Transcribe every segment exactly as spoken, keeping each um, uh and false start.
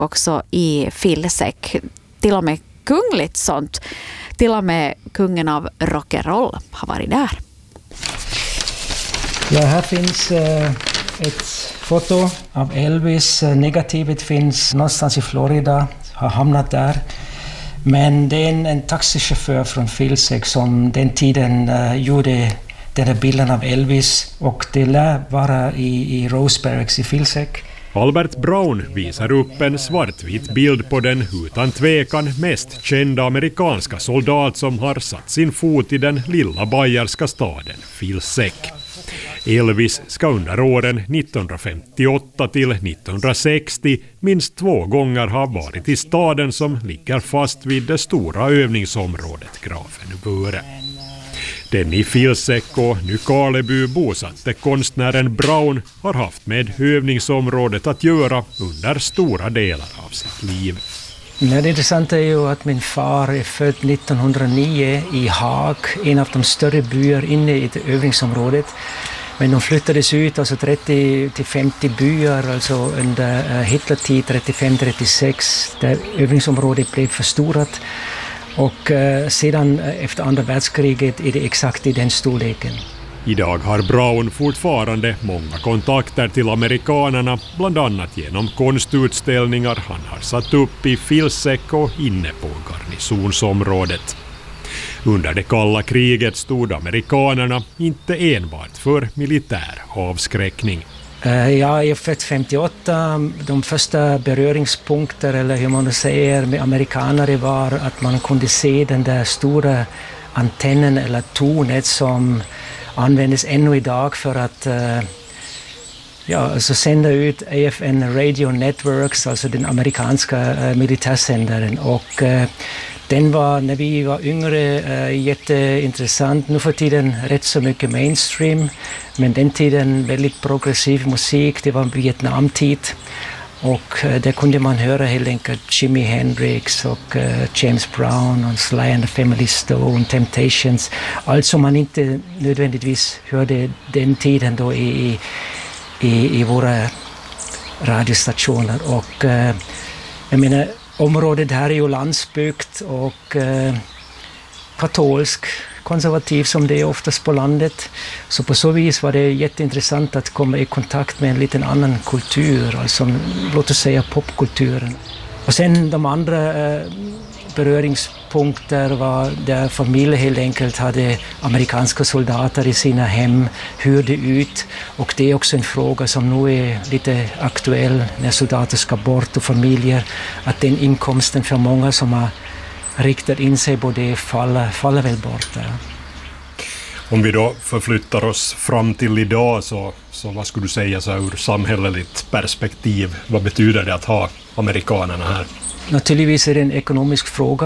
också i Filsek. Till och med kungligt sånt. Till och med kungen av rock'n'roll har varit där. Ja, här finns eh, ett foto av Elvis. Negativet finns någonstans i Florida, har hamnat där. Men det är en, en taxichaufför från Filsek som den tiden uh, gjorde den här bilden av Elvis, och det lär vara i, i Rose Barracks i Filsek. Albert Brown visar upp en svartvit bild på den utan tvekan mest kända amerikanska soldat som har satt sin fot i den lilla bayerska staden Filsek. Elvis ska under åren nittonhundrafemtioåtta till nittonhundrasextio minst två gånger ha varit i staden som ligger fast vid det stora övningsområdet Grafenwöhre. Den i Filsek och Nykarleby bosatte konstnären Brown har haft med övningsområdet att göra under stora delar av sitt liv. Ja, det intressanta är ju att min far är född nittonhundranio i Haag, en av de större byar inne i det övningsområdet. Men de flyttades ut, alltså trettio till femtio byar, alltså under Hitlertid trettiofem till trettiosex, där övningsområdet blev förstorat. Och eh, sedan efter andra världskriget är det exakt i den storleken. Idag har Brown fortfarande många kontakter till amerikanerna, bland annat genom konstutställningar han har satt upp i Filsek och inne på garnisonsområdet. Under det kalla kriget stod amerikanerna inte enbart för militär avskräckning. Uh, ja, jag är född femtioåtta. De första beröringspunkter, eller hur man säger, med amerikanare var att man kunde se den där stora antennen eller tornet som användes ännu idag för att uh, ja, alltså sända ut A F N Radio Networks, alltså den amerikanska uh, militärsändaren. Och uh, den var, när vi var yngre, uh, jätteintressant. Nu för tiden rätt så mycket mainstream, men den tiden väldigt progressiv musik. Det var Vietnamtid, och uh, där kunde man höra helt enkelt Jimi Hendrix och uh, James Brown och Sly and the Family Stone, Temptations. Allt som man inte nödvändigtvis hörde den tiden då i, i, i våra radiostationer. Och uh, jag menar, området här är ju landsbygd och eh, katolsk, konservativ som det är oftast på landet. Så på så vis var det jätteintressant att komma i kontakt med en liten annan kultur, alltså låt oss säga popkulturen. Och sen de andra eh, beröringspunkter var där familjer helt enkelt hade amerikanska soldater i sina hem, hyrde ut, och det är också en fråga som nu är lite aktuell när soldater ska bort och familjer, att den inkomsten för många som har riktat in sig på det faller, faller väl bort där. Om vi då förflyttar oss fram till idag, så, så vad skulle du säga så ur samhälleligt perspektiv, vad betyder det att ha amerikanerna här? Naturligtvis är det en ekonomisk fråga.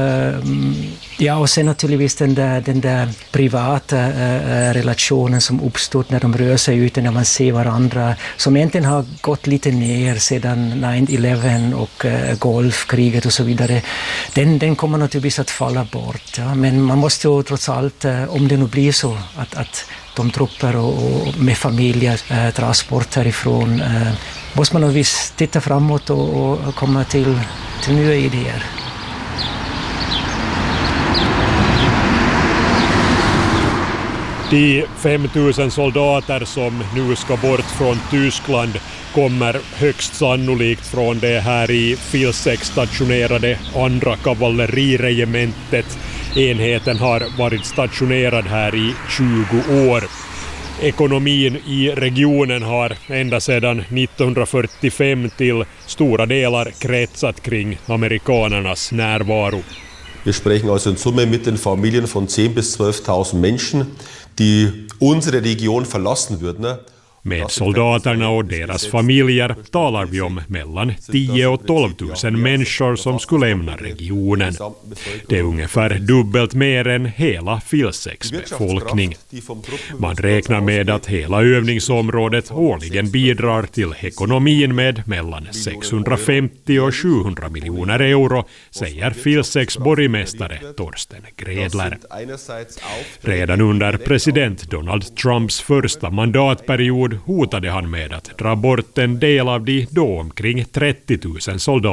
Ja, och sen naturligtvis den där, den där privata relationen som uppstått när de rör sig ut, när man ser varandra, som egentligen har gått lite ner sedan nine eleven och Golfkriget och så vidare. Den, den kommer naturligtvis att falla bort. Ja. Men man måste ju trots allt, om det nu blir så att, att de trupper och, och med familjer äh, dras bort härifrån, äh, måste man naturligtvis titta framåt och, och komma till, till nya idéer. De fem tusen soldater som nu ska bort från Tyskland kommer högst sannolikt från det här i Filsek stationerade andra kavalleriregementet. Enheten har varit stationerad här i tjugo år. Ekonomin i regionen har ända sedan nittonhundrafyrtiofem till stora delar kretsat kring amerikanernas närvaro. Wir sprechen also in Summe mit den Familien von zehn bis zwölftausend Menschen, die unsere Region verlassen würden. Med soldaterna och deras familjer talar vi om mellan tio och tolv tusen människor som skulle lämna regionen. Det är ungefär dubbelt mer än hela Filseks befolkning. Man räknar med att hela övningsområdet årligen bidrar till ekonomin med mellan sexhundrafemtio och sjuhundra miljoner euro, säger Filseks borgmästare Torsten Gredler. Redan under president Donald Trumps första mandatperiod period hotade han med att dra bort en del av de då omkring trettio tusen soldater